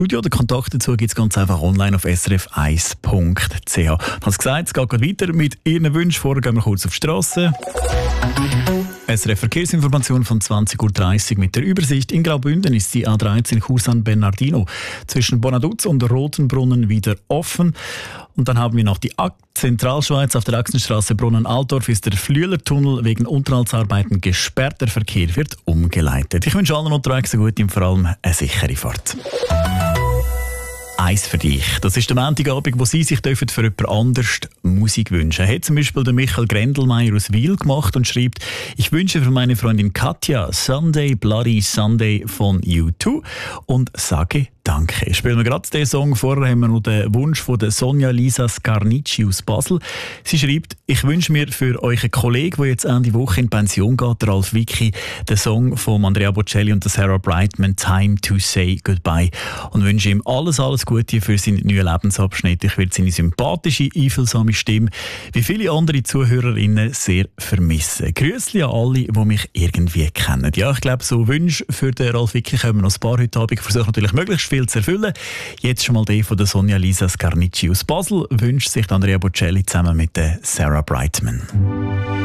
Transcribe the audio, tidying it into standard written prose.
Studio. Den Kontakt dazu gibt es ganz einfach online auf srf1.ch. Ich habe es gesagt, es geht gerade weiter mit Ihren Wünschen. Vorher gehen wir kurz auf die Strasse. SRF Verkehrsinformation von 20.30 Uhr mit der Übersicht. In Graubünden ist die A13 Chur San Bernardino zwischen Bonaduz und Rotenbrunnen wieder offen. Und dann haben wir noch die Zentralschweiz. Auf der Achsenstraße Brunnen-Altdorf ist der Flüelertunnel wegen Unterhaltsarbeiten gesperrt. Der Verkehr wird umgeleitet. Ich wünsche allen unterwegs eine gute und vor allem eine sichere Fahrt. Eins für dich. Das ist der Montagabend, wo Sie sich für jemand anders Musik wünschen. Hat zum Beispiel der Michael Grendelmeier aus Wil gemacht und schreibt: Ich wünsche für meine Freundin Katja Sunday Bloody Sunday von U2 und sage Danke. Spielen wir gerade den Song. Vorher haben wir noch den Wunsch von der Sonja Lisa Scarnicci aus Basel. Sie schreibt: Ich wünsche mir für euren Kollegen, der jetzt Ende Woche in Pension geht, der Ralf Vicky, den Song von Andrea Bocelli und der Sarah Brightman, Time to Say Goodbye. Und wünsche ihm alles Gute für seinen neuen Lebensabschnitt. Ich werde seine sympathische, einfühlsame Stimme wie viele andere Zuhörerinnen sehr vermissen. Grüßli an alle, die mich irgendwie kennen. Ja, ich glaube, so Wünsche für den Ralf Vicky können wir noch ein paar heute Abend. Ich versuche natürlich möglichst viel zu erfüllen. Jetzt schon mal den von der Sonja Lisa Scarnicci aus Basel wünscht sich Andrea Bocelli zusammen mit der Sarah Brightman.